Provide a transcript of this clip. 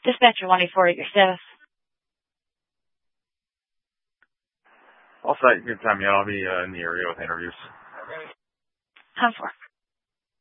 Dispatcher 184 at your service. All set. Good time, yeah. I'll be in the area with interviews. 10-4.